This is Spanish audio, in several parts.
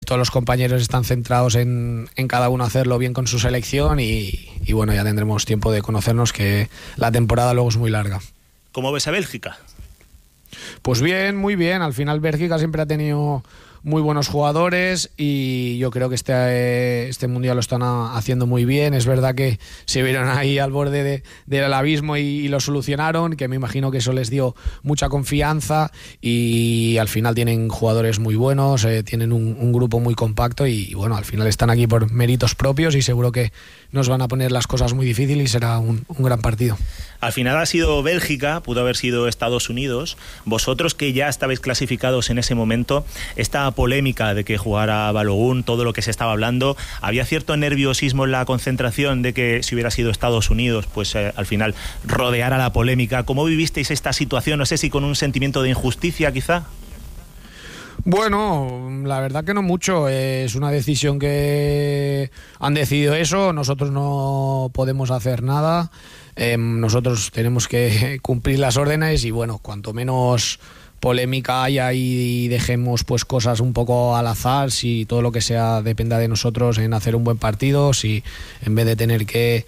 todos los compañeros están centrados en cada uno hacerlo bien con su selección y bueno, ya tendremos tiempo de conocernos, que la temporada luego es muy larga. ¿Cómo ves a Bélgica? Pues bien, muy bien. Al final Bélgica siempre ha tenido muy buenos jugadores y yo creo que este mundial lo están haciendo muy bien. Es verdad que se vieron ahí al borde del abismo y lo solucionaron, que me imagino que eso les dio mucha confianza, y al final tienen jugadores muy buenos, tienen un grupo muy compacto y bueno, al final están aquí por méritos propios y seguro que nos van a poner las cosas muy difíciles y será un gran partido. Al final ha sido Bélgica, pudo haber sido Estados Unidos. Vosotros, que ya estabais clasificados en ese momento, esta polémica de que jugara Balogun, todo lo que se estaba hablando, ¿había cierto nerviosismo en la concentración de que si hubiera sido Estados Unidos, pues al final rodeara la polémica? ¿Cómo vivisteis esta situación? No sé si con un sentimiento de injusticia quizá. Bueno, la verdad que no mucho. Es una decisión que han decidido eso. Nosotros no podemos hacer nada. Nosotros tenemos que cumplir las órdenes y bueno, cuanto menos polémica haya y dejemos pues cosas un poco al azar, si todo lo que sea dependa de nosotros en hacer un buen partido, si en vez de tener que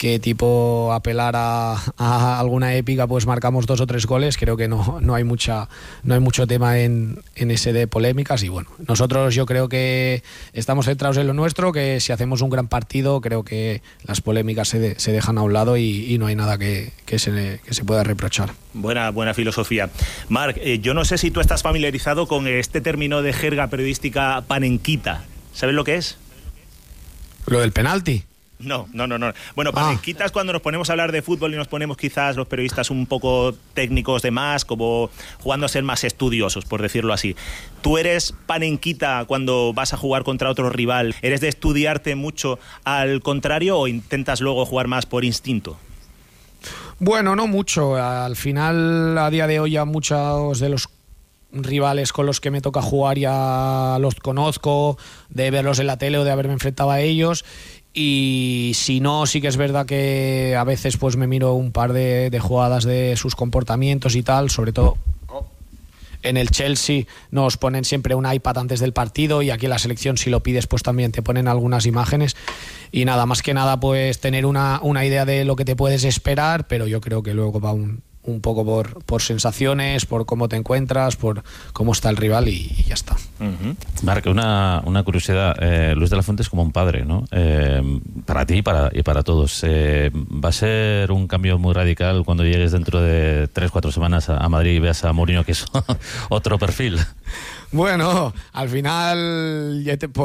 tipo apelar a alguna épica pues marcamos 2 o 3 goles, creo que no hay mucho tema en ese de polémicas. Y bueno, nosotros yo creo que estamos centrados en lo nuestro, que si hacemos un gran partido creo que las polémicas se dejan a un lado y no hay nada que se pueda reprochar. Buena filosofía. Marc, yo no sé si tú estás familiarizado con este término de jerga periodística panenquita. ¿Sabes lo que es? ¿Lo del penalti? No. Bueno, panenquita es cuando nos ponemos a hablar de fútbol y nos ponemos quizás los periodistas un poco técnicos de más, como jugando a ser más estudiosos, por decirlo así. ¿Tú eres panenquita cuando vas a jugar contra otro rival? ¿Eres de estudiarte mucho al contrario o intentas luego jugar más por instinto? Bueno, no mucho. Al final, a día de hoy, ya muchos de los rivales con los que me toca jugar ya los conozco, de verlos en la tele o de haberme enfrentado a ellos. Y si no, sí que es verdad que a veces pues me miro un par de jugadas de sus comportamientos y tal, sobre todo en el Chelsea nos ponen siempre un iPad antes del partido y aquí en la selección si lo pides pues también te ponen algunas imágenes y nada, más que nada pues tener una idea de lo que te puedes esperar, pero yo creo que luego va un poco por sensaciones, por cómo te encuentras, por cómo está el rival y ya está. Marc, una curiosidad. Luis de la Fuente es como un padre, ¿no? Para ti y para todos. ¿Va a ser un cambio muy radical cuando llegues dentro de 3-4 semanas a Madrid y veas a Mourinho, que es otro perfil? Bueno, al final,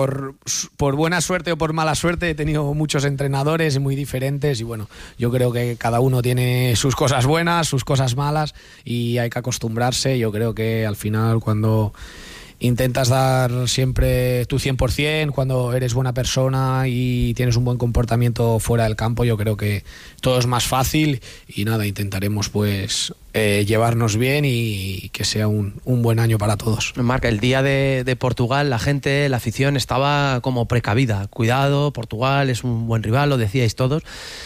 por buena suerte o por mala suerte, he tenido muchos entrenadores muy diferentes y bueno, yo creo que cada uno tiene sus cosas buenas, sus cosas malas y hay que acostumbrarse. Yo creo que al final cuando intentas dar siempre tu 100%, cuando eres buena persona y tienes un buen comportamiento fuera del campo, yo creo que todo es más fácil y nada, intentaremos pues llevarnos bien y que sea un buen año para todos. Marc, el día de Portugal la gente, la afición estaba como precavida, cuidado, Portugal es un buen rival, lo decíais todos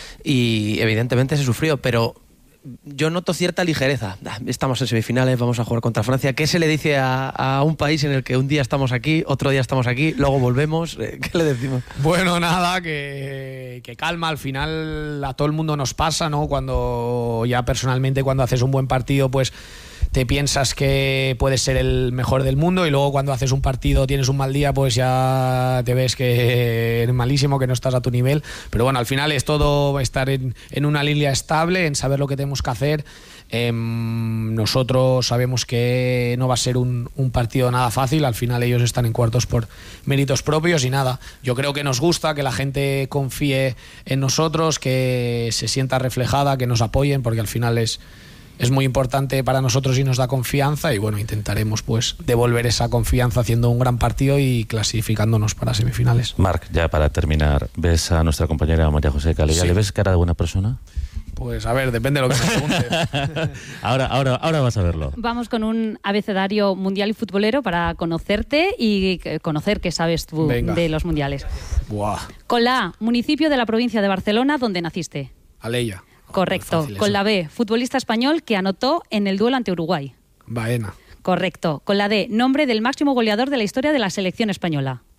y evidentemente se sufrió, pero yo noto cierta ligereza. Estamos en semifinales, vamos a jugar contra Francia. ¿Qué se le dice a un país en el que un día estamos aquí, otro día estamos aquí, luego volvemos? ¿Qué le decimos? Bueno, nada, que calma. Al final a todo el mundo nos pasa, ¿no? Cuando ya personalmente, cuando haces un buen partido, pues te piensas que puedes ser el mejor del mundo y luego cuando haces un partido tienes un mal día pues ya te ves que eres malísimo, que no estás a tu nivel, pero bueno, al final es todo estar en una línea estable, en saber lo que tenemos que hacer. Nosotros sabemos que no va a ser un partido nada fácil, al final ellos están en cuartos por méritos propios y nada, yo creo que nos gusta que la gente confíe en nosotros, que se sienta reflejada, que nos apoyen, porque al final es muy importante para nosotros y nos da confianza y bueno, intentaremos pues devolver esa confianza haciendo un gran partido y clasificándonos para semifinales. Marc, ya para terminar, ¿ves a nuestra compañera María José Calella? Sí. ¿Le ves cara de buena persona? Pues a ver, depende de lo que me preguntes. ahora vas a verlo. Vamos con un abecedario mundial y futbolero para conocerte y conocer qué sabes tú de los mundiales. Buah. Con la A, municipio de la provincia de Barcelona, donde naciste. Alella. Correcto. Con la B, futbolista español que anotó en el duelo ante Uruguay. Baena. Correcto. Con la D, nombre del máximo goleador de la historia de la selección española.